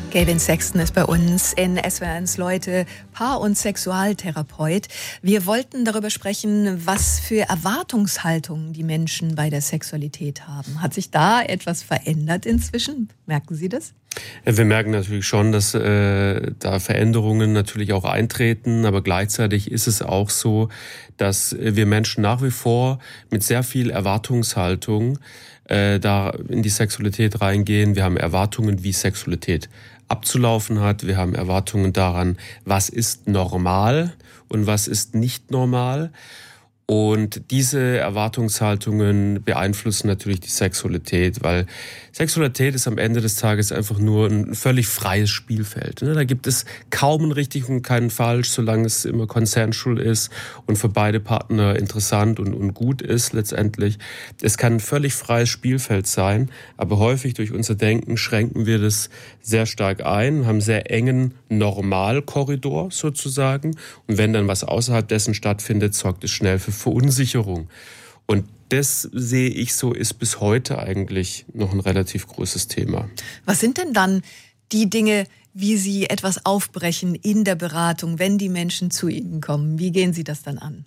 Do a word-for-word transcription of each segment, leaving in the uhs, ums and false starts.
Gavin Sexton ist bei uns in S W R eins Leute, Paar- und Sexualtherapeut. Wir wollten darüber sprechen, was für Erwartungshaltungen die Menschen bei der Sexualität haben. Hat sich da etwas verändert inzwischen? Merken Sie das? Wir merken natürlich schon, dass äh, da Veränderungen natürlich auch eintreten, aber gleichzeitig ist es auch so, dass wir Menschen nach wie vor mit sehr viel Erwartungshaltung äh, da in die Sexualität reingehen. Wir haben Erwartungen, wie Sexualität abzulaufen hat. Wir haben Erwartungen daran, was ist normal und was ist nicht normal. Und diese Erwartungshaltungen beeinflussen natürlich die Sexualität, weil Sexualität ist am Ende des Tages einfach nur ein völlig freies Spielfeld. Da gibt es kaum ein richtig und keinen falsch, solange es immer consensual ist und für beide Partner interessant und, und gut ist letztendlich. Es kann ein völlig freies Spielfeld sein, aber häufig durch unser Denken schränken wir das sehr stark ein, haben einen sehr engen Normalkorridor sozusagen. Und wenn dann was außerhalb dessen stattfindet, sorgt es schnell für Verunsicherung. Und das sehe ich so, ist bis heute eigentlich noch ein relativ großes Thema. Was sind denn dann die Dinge, wie Sie etwas aufbrechen in der Beratung, wenn die Menschen zu Ihnen kommen? Wie gehen Sie das dann an?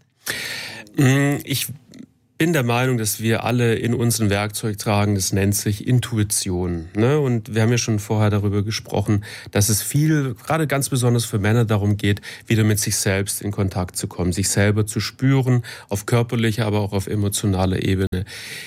Ich bin der Meinung, dass wir alle in unserem Werkzeug tragen, das nennt sich Intuition. Ne? Und wir haben ja schon vorher darüber gesprochen, dass es viel, gerade ganz besonders für Männer, darum geht, wieder mit sich selbst in Kontakt zu kommen, sich selber zu spüren, auf körperlicher, aber auch auf emotionaler Ebene.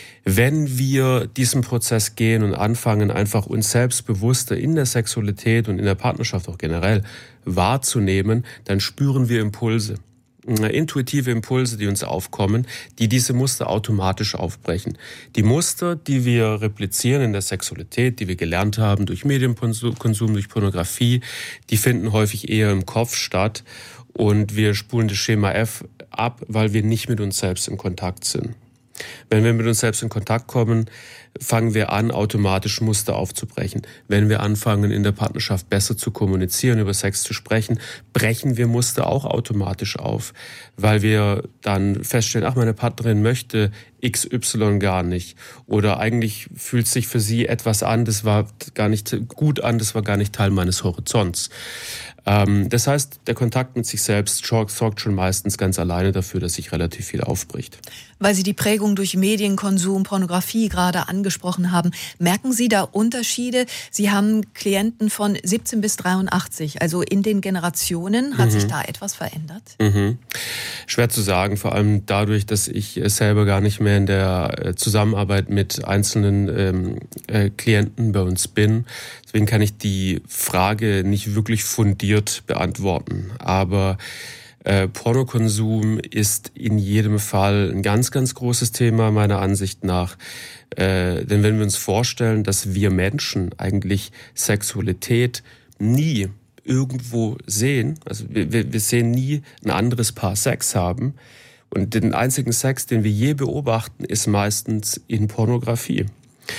Wenn wir diesen Prozess gehen und anfangen, einfach uns selbstbewusster in der Sexualität und in der Partnerschaft auch generell wahrzunehmen, dann spüren wir Impulse. Intuitive Impulse, die uns aufkommen, die diese Muster automatisch aufbrechen. Die Muster, die wir replizieren in der Sexualität, die wir gelernt haben durch Medienkonsum, durch Pornografie, die finden häufig eher im Kopf statt und wir spulen das Schema F ab, weil wir nicht mit uns selbst in Kontakt sind. Wenn wir mit uns selbst in Kontakt kommen, fangen wir an, automatisch Muster aufzubrechen. Wenn wir anfangen, in der Partnerschaft besser zu kommunizieren, über Sex zu sprechen, brechen wir Muster auch automatisch auf, weil wir dann feststellen, ach, meine Partnerin möchte X Y gar nicht. Oder eigentlich fühlt sich für sie etwas an, das war gar nicht gut an, das war gar nicht Teil meines Horizonts. Ähm, das heißt, der Kontakt mit sich selbst sorgt schon meistens ganz alleine dafür, dass sich relativ viel aufbricht. Weil Sie die Prägung durch Medienkonsum, Pornografie gerade angesprochen haben, merken Sie da Unterschiede? Sie haben Klienten von siebzehn bis dreiundachtzig, also in den Generationen. Hat mhm. sich da etwas verändert? Mhm. Schwer zu sagen, vor allem dadurch, dass ich selber gar nicht mehr in der Zusammenarbeit mit einzelnen ähm, äh, Klienten bei uns bin. Deswegen kann ich die Frage nicht wirklich fundiert beantworten. Aber äh, Pornokonsum ist in jedem Fall ein ganz, ganz großes Thema meiner Ansicht nach. Äh, denn wenn wir uns vorstellen, dass wir Menschen eigentlich Sexualität nie irgendwo sehen, also wir, wir sehen nie ein anderes Paar Sex haben, und den einzigen Sex, den wir je beobachten, ist meistens in Pornografie.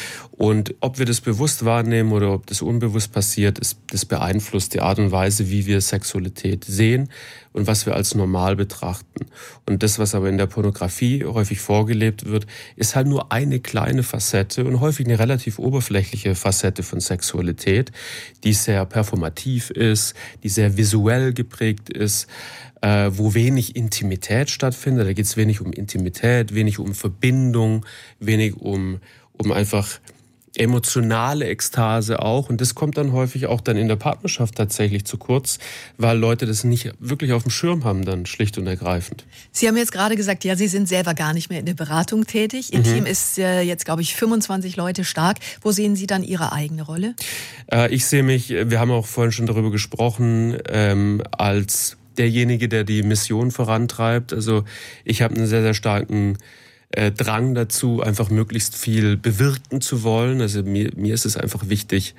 Und ob wir das bewusst wahrnehmen oder ob das unbewusst passiert, ist, das beeinflusst die Art und Weise, wie wir Sexualität sehen und was wir als normal betrachten. Und das, was aber in der Pornografie häufig vorgelebt wird, ist halt nur eine kleine Facette und häufig eine relativ oberflächliche Facette von Sexualität, die sehr performativ ist, die sehr visuell geprägt ist, äh, wo wenig Intimität stattfindet. Da geht es wenig um Intimität, wenig um Verbindung, wenig um, um einfach emotionale Ekstase auch. Und das kommt dann häufig auch dann in der Partnerschaft tatsächlich zu kurz, weil Leute das nicht wirklich auf dem Schirm haben dann, schlicht und ergreifend. Sie haben jetzt gerade gesagt, ja, Sie sind selber gar nicht mehr in der Beratung tätig. Ihr mhm. Team ist äh, jetzt, glaube ich, fünfundzwanzig Leute stark. Wo sehen Sie dann Ihre eigene Rolle? Äh, ich sehe mich, wir haben auch vorhin schon darüber gesprochen, ähm, als derjenige, der die Mission vorantreibt. Also ich habe einen sehr, sehr starken Äh, Drang dazu, einfach möglichst viel bewirken zu wollen. Also mir, mir ist es einfach wichtig,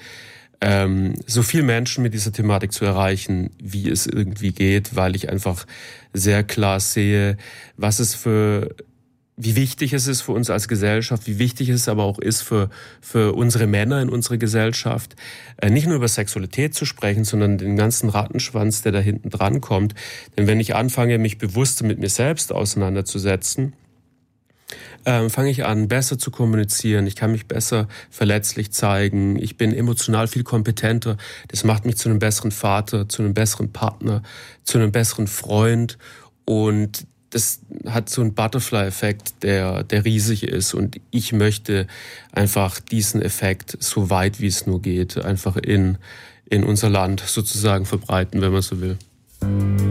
ähm, so viel Menschen mit dieser Thematik zu erreichen, wie es irgendwie geht, weil ich einfach sehr klar sehe, was es für, wie wichtig es ist für uns als Gesellschaft, wie wichtig es aber auch ist für, für unsere Männer in unserer Gesellschaft, äh, nicht nur über Sexualität zu sprechen, sondern den ganzen Rattenschwanz, der da hinten dran kommt. Denn wenn ich anfange, mich bewusster mit mir selbst auseinanderzusetzen, Ähm, fange ich an, besser zu kommunizieren. Ich kann mich besser verletzlich zeigen. Ich bin emotional viel kompetenter. Das macht mich zu einem besseren Vater, zu einem besseren Partner, zu einem besseren Freund. Und das hat so einen Butterfly-Effekt, der, der riesig ist. Und ich möchte einfach diesen Effekt so weit wie es nur geht, einfach in, in unser Land sozusagen verbreiten, wenn man so will.